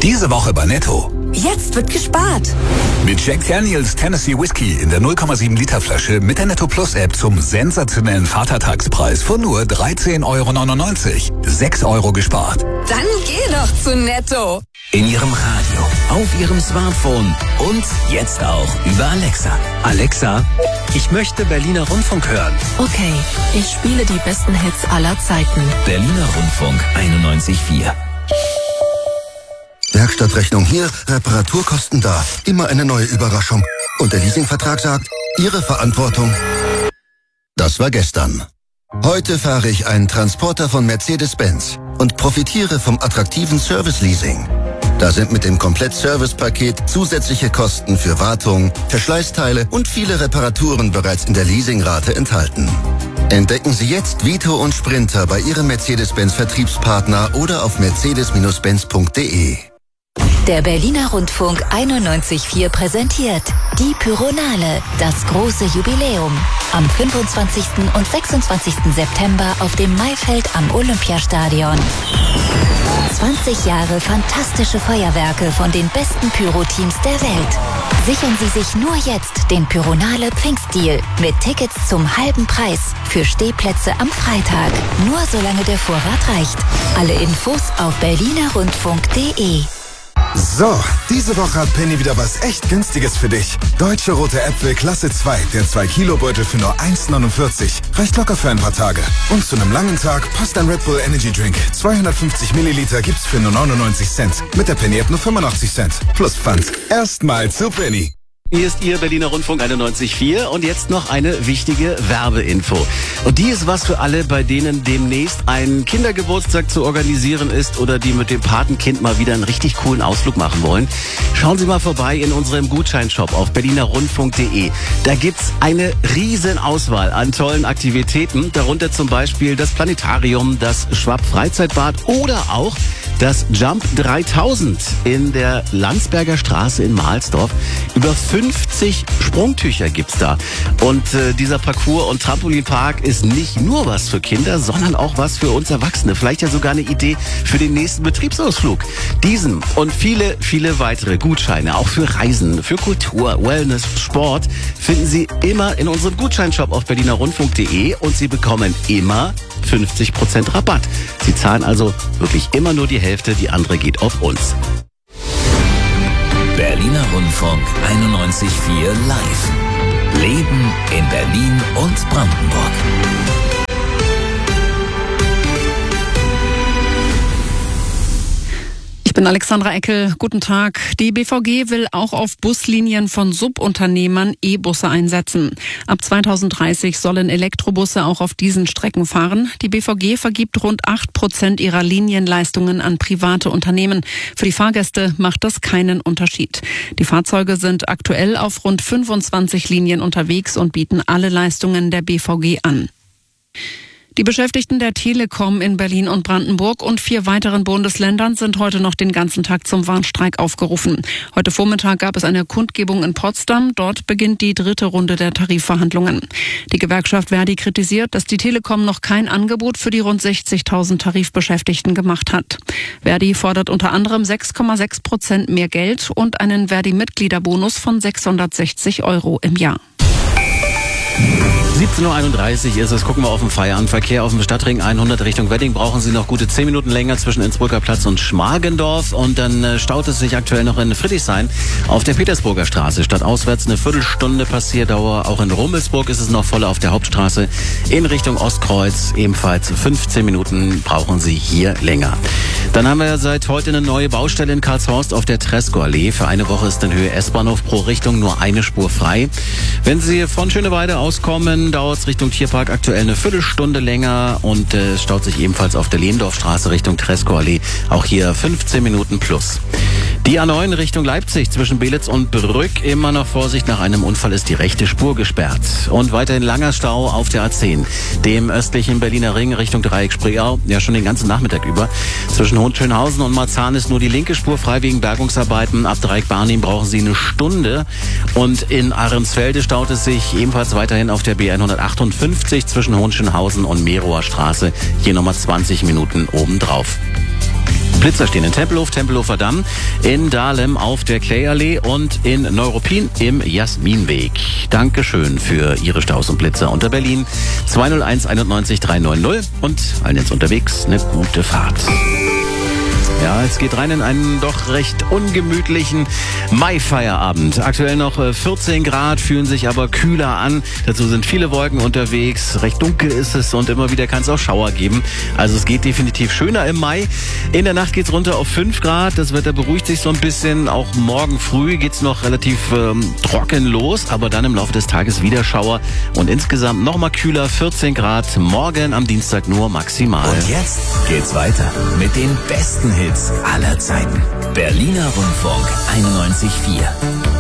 Diese Woche bei Netto. Jetzt wird gespart. Mit Jack Daniels Tennessee Whiskey in der 0,7 Liter Flasche mit der Netto Plus App zum sensationellen Vatertagspreis von nur 13,99 €. 6 € gespart. Dann geh doch zu Netto. In Ihrem Radio, auf Ihrem Smartphone und jetzt auch über Alexa. Alexa, ich möchte Berliner Rundfunk hören. Okay, ich spiele die besten Hits aller Zeiten. Berliner Rundfunk 91,4. Werkstattrechnung hier, Reparaturkosten da. Immer eine neue Überraschung. Und der Leasingvertrag sagt, Ihre Verantwortung. Das war gestern. Heute fahre ich einen Transporter von Mercedes-Benz und profitiere vom attraktiven Service-Leasing. Da sind mit dem Komplett-Service-Paket zusätzliche Kosten für Wartung, Verschleißteile und viele Reparaturen bereits in der Leasingrate enthalten. Entdecken Sie jetzt Vito und Sprinter bei Ihrem Mercedes-Benz-Vertriebspartner oder auf mercedes-benz.de. Der Berliner Rundfunk 91,4 präsentiert die Pyronale, das große Jubiläum. Am 25. und 26. September auf dem Maifeld am Olympiastadion. 20 Jahre fantastische Feuerwerke von den besten Pyro-Teams der Welt. Sichern Sie sich nur jetzt den Pyronale Pfingstdeal mit Tickets zum halben Preis für Stehplätze am Freitag. Nur solange der Vorrat reicht. Alle Infos auf berlinerrundfunk.de. So, diese Woche hat Penny wieder was echt Günstiges für dich. Deutsche rote Äpfel Klasse 2, der 2-Kilo-Beutel für nur 1,49. Reicht locker für ein paar Tage. Und zu einem langen Tag passt ein Red Bull Energy Drink. 250 Milliliter gibt's für nur 99 Cent. Mit der Penny-App nur 85 Cent. Plus Pfand. Erstmal zu Penny. Hier ist Ihr Berliner Rundfunk 91,4 und jetzt noch eine wichtige Werbeinfo. Und die ist was für alle, bei denen demnächst ein Kindergeburtstag zu organisieren ist oder die mit dem Patenkind mal wieder einen richtig coolen Ausflug machen wollen. Schauen Sie mal vorbei in unserem Gutscheinshop auf berlinerrundfunk.de. Da gibt's eine riesen Auswahl an tollen Aktivitäten, darunter zum Beispiel das Planetarium, das Schwab Freizeitbad oder auch das Jump 3000 in der Landsberger Straße in Mahlsdorf. Über 50 Sprungtücher gibt's da. Und dieser Parcours- und Trampolinpark ist nicht nur was für Kinder, sondern auch was für uns Erwachsene. Vielleicht ja sogar eine Idee für den nächsten Betriebsausflug. Diesen und viele, viele weitere Gutscheine, auch für Reisen, für Kultur, Wellness, Sport, finden Sie immer in unserem Gutscheinshop auf berlinerrundfunk.de und Sie bekommen immer 50% Rabatt. Sie zahlen also wirklich immer nur die Hälfte, die andere geht auf uns. Berliner Rundfunk 91,4 live. Leben in Berlin und Brandenburg. Ich bin Alexandra Eckel. Guten Tag. Die BVG will auch auf Buslinien von Subunternehmern E-Busse einsetzen. Ab 2030 sollen Elektrobusse auch auf diesen Strecken fahren. Die BVG vergibt rund 8% ihrer Linienleistungen an private Unternehmen. Für die Fahrgäste macht das keinen Unterschied. Die Fahrzeuge sind aktuell auf rund 25 Linien unterwegs und bieten alle Leistungen der BVG an. Die Beschäftigten der Telekom in Berlin und Brandenburg und 4 weiteren Bundesländern sind heute noch den ganzen Tag zum Warnstreik aufgerufen. Heute Vormittag gab es eine Kundgebung in Potsdam. Dort beginnt die 3. Runde der Tarifverhandlungen. Die Gewerkschaft Verdi kritisiert, dass die Telekom noch kein Angebot für die rund 60.000 Tarifbeschäftigten gemacht hat. Verdi fordert unter anderem 6,6% mehr Geld und einen Verdi-Mitgliederbonus von 660 € im Jahr. 17:31 Uhr ist es. Gucken wir auf den Feierabendverkehr auf dem Stadtring 100 Richtung Wedding. Brauchen Sie noch gute 10 Minuten länger zwischen Innsbrucker Platz und Schmargendorf. Und dann staut es sich aktuell noch in Friedrichshain auf der Petersburger Straße. Statt auswärts eine Viertelstunde Passierdauer. Auch in Rummelsburg ist es noch voll auf der Hauptstraße. In Richtung Ostkreuz ebenfalls 15 Minuten brauchen Sie hier länger. Dann haben wir seit heute eine neue Baustelle in Karlshorst auf der Tresco-Allee. Für eine Woche ist in Höhe S-Bahnhof pro Richtung nur eine Spur frei. Wenn Sie von Schöneweide auskommen, dauert es Richtung Tierpark aktuell eine Viertelstunde länger und es staut sich ebenfalls auf der Lehndorfstraße Richtung Tresco-Allee. Auch hier 15 Minuten plus. Die A9 Richtung Leipzig zwischen Belitz und Brück. Immer noch Vorsicht, nach einem Unfall ist die rechte Spur gesperrt. Und weiterhin langer Stau auf der A10. Dem östlichen Berliner Ring Richtung Dreieck Spreeau, ja schon den ganzen Nachmittag über. Zwischen Hohenschönhausen und Marzahn ist nur die linke Spur frei wegen Bergungsarbeiten. Ab Dreieck Barnim brauchen Sie eine Stunde. Und in Ahrensfelde staut es sich ebenfalls weiterhin auf der B158 zwischen Hohenschönhausen und Merower Straße. Hier nochmal 20 Minuten obendrauf. Blitzer stehen in Tempelhofer Damm, in Dahlem auf der Klayallee und in Neuruppin im Jasminweg. Dankeschön für Ihre Staus und Blitzer unter Berlin 201 91 390 und allen jetzt unterwegs eine gute Fahrt. Ja, es geht rein in einen doch recht ungemütlichen Mai-Feierabend. Aktuell noch 14 Grad, fühlen sich aber kühler an. Dazu sind viele Wolken unterwegs. Recht dunkel ist es und immer wieder kann es auch Schauer geben. Also es geht definitiv schöner im Mai. In der Nacht geht's runter auf 5 Grad. Das Wetter beruhigt sich so ein bisschen. Auch morgen früh geht's noch relativ trocken los. Aber dann im Laufe des Tages wieder Schauer. Und insgesamt noch mal kühler, 14 Grad. Morgen am Dienstag nur maximal. Und jetzt geht's weiter mit den besten Hits aller Zeiten. Berliner Rundfunk 91.4.